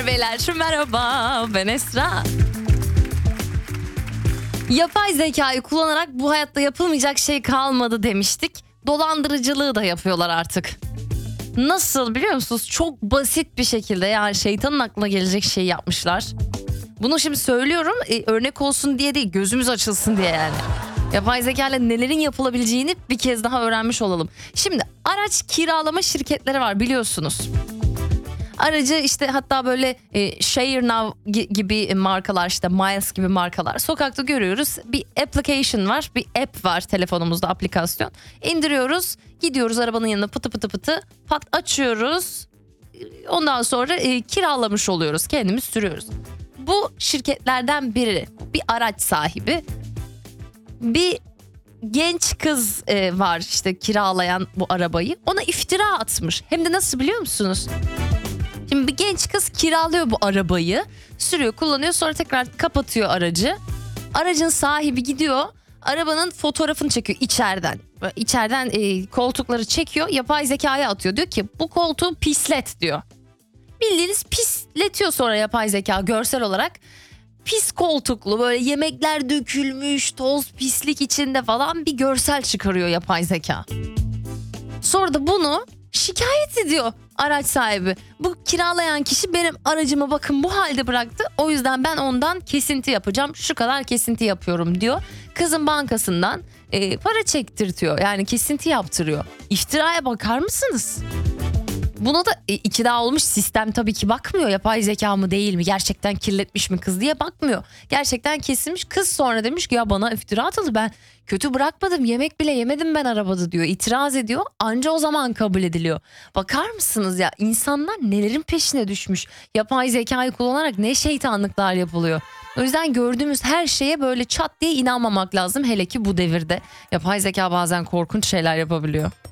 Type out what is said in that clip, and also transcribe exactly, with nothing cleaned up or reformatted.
Beyler merhaba, ben Esra. Yapay zekayı kullanarak bu hayatta yapılmayacak şey kalmadı demiştik. Dolandırıcılığı da yapıyorlar artık. Nasıl biliyor musunuz? Çok basit bir şekilde, yani şeytanın aklına gelecek şeyi yapmışlar. Bunu şimdi söylüyorum e, örnek olsun diye değil, gözümüz açılsın diye yani. Yapay zeka ile nelerin yapılabileceğini bir kez daha öğrenmiş olalım. Şimdi araç kiralama şirketleri var, biliyorsunuz. Aracı işte, hatta böyle e, Share Now gibi markalar, işte Miles gibi markalar sokakta görüyoruz. Bir application var, bir app var telefonumuzda, aplikasyon. İndiriyoruz, gidiyoruz arabanın yanına, pıtı pıtı pıtı pat açıyoruz. Ondan sonra e, kiralamış oluyoruz, kendimiz sürüyoruz. Bu şirketlerden biri, bir araç sahibi, bir genç kız e, var işte kiralayan bu arabayı, ona iftira atmış. Hem de nasıl biliyor musunuz? Şimdi bir genç kız kiralıyor bu arabayı, sürüyor, kullanıyor, sonra tekrar kapatıyor aracı. Aracın sahibi gidiyor, arabanın fotoğrafını çekiyor içeriden. İçeriden e, koltukları çekiyor, yapay zekaya atıyor. Diyor ki bu koltuğu pislet diyor. Bildiğiniz pisletiyor sonra yapay zeka görsel olarak. Pis koltuklu, böyle yemekler dökülmüş, toz pislik içinde falan bir görsel çıkarıyor yapay zeka. Sonra da bunu şikayet ediyor araç sahibi. Bu kiralayan kişi benim aracımı bakın bu halde bıraktı. O yüzden ben ondan kesinti yapacağım. Şu kadar kesinti yapıyorum diyor. Kızın bankasından e, para çektirtiyor. Yani kesinti yaptırıyor. İftiraya bakar mısınız? Buna da e, iki daha olmuş, sistem tabii ki bakmıyor. Yapay zeka mı değil mi? Gerçekten kirletmiş mi kız diye bakmıyor. Gerçekten kesilmiş. Kız sonra demiş ki ya bana iftira atıldı, ben kötü bırakmadım, yemek bile yemedim ben arabada diyor. İtiraz ediyor, anca o zaman kabul ediliyor. Bakar mısınız ya, insanlar nelerin peşine düşmüş. Yapay zekayı kullanarak ne şeytanlıklar yapılıyor. O yüzden gördüğümüz her şeye böyle çat diye inanmamak lazım. Hele ki bu devirde yapay zeka bazen korkunç şeyler yapabiliyor.